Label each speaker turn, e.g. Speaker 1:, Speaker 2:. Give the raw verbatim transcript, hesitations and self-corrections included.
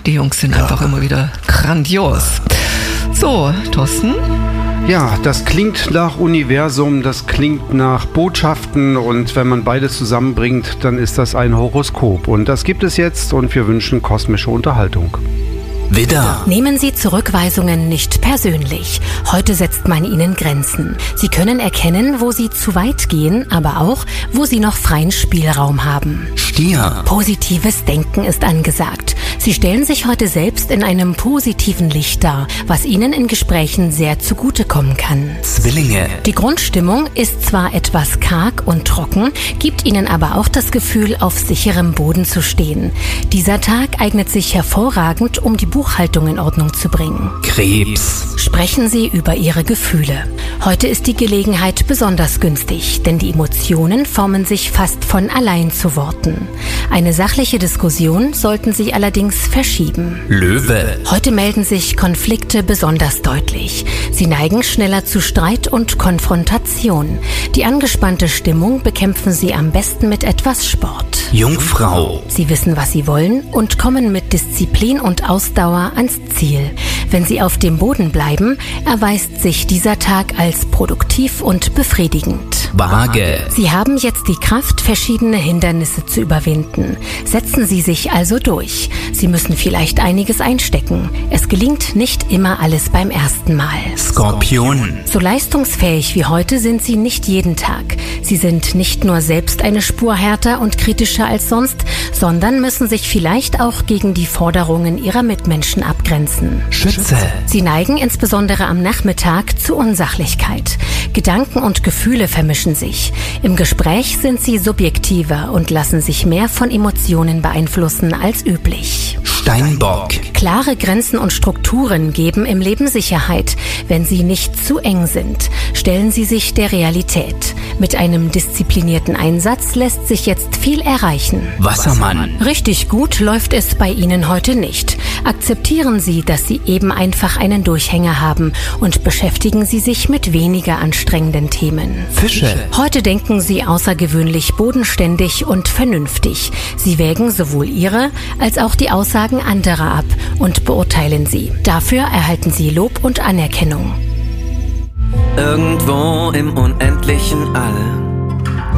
Speaker 1: Die Jungs sind ja. einfach immer wieder grandios. So, Thorsten?
Speaker 2: Ja, das klingt nach Universum, das klingt nach Botschaften und wenn man beides zusammenbringt, dann ist das ein Horoskop. Und das gibt es jetzt und wir wünschen kosmische Unterhaltung.
Speaker 3: Widder. Nehmen Sie Zurückweisungen nicht persönlich. Heute setzt man ihnen Grenzen. Sie können erkennen, wo Sie zu weit gehen, aber auch, wo Sie noch freien Spielraum haben. Stier. Positives Denken ist angesagt. Sie stellen sich heute selbst in einem positiven Licht dar, was Ihnen in Gesprächen sehr zugutekommen kann. Zwillinge. Die Grundstimmung ist zwar etwas karg und trocken, gibt Ihnen aber auch das Gefühl, auf sicherem Boden zu stehen. Dieser Tag eignet sich hervorragend, um die Buchhaltung in Ordnung zu bringen. Krebs. Sprechen Sie über Ihre Gefühle. Heute ist die Gelegenheit besonders günstig, denn die Emotionen formen sich fast von allein zu Worten. Eine sachliche Diskussion sollten Sie allerdings verschieben. Löwe. Heute melden sich Konflikte besonders deutlich. Sie neigen schneller zu Streit und Konfrontation. Die angespannte Stimmung bekämpfen Sie am besten mit etwas Sport. Jungfrau. Sie wissen, was Sie wollen und kommen mit Disziplin und Ausdauer ans Ziel. Wenn Sie auf dem Boden bleiben, erweist sich dieser Tag als produktiv und befriedigend. Waage. Sie haben jetzt die Kraft, verschiedene Hindernisse zu überwinden. Setzen Sie sich also durch. Sie müssen vielleicht einiges einstecken. Es gelingt nicht immer alles beim ersten Mal. Skorpion. So leistungsfähig wie heute sind Sie nicht jeden Tag. Sie sind nicht nur selbst eine Spur härter und kritischer als sonst, sondern müssen sich vielleicht auch gegen die Forderungen Ihrer Mitmenschen abgrenzen. Schütze. Sie neigen insbesondere am Nachmittag zu Unsachlichkeit. Gedanken und Gefühle vermischen sich. Im Gespräch sind Sie subjektiver und lassen sich mehr von Emotionen beeinflussen als üblich. Steinbock. Klare Grenzen und Strukturen geben im Leben Sicherheit, wenn sie nicht zu eng sind. Stellen Sie sich der Realität. Mit einem disziplinierten Einsatz lässt sich jetzt viel erreichen. Wassermann. Richtig gut läuft es bei Ihnen heute nicht. Akzeptieren Sie, dass Sie eben einfach einen Durchhänger haben und beschäftigen Sie sich mit weniger anstrengenden Themen. Fische. Heute denken Sie außergewöhnlich bodenständig und vernünftig. Sie wägen sowohl Ihre als auch die Aussagen anderer ab und beurteilen sie. Dafür erhalten Sie Lob und Anerkennung.
Speaker 4: Irgendwo im unendlichen All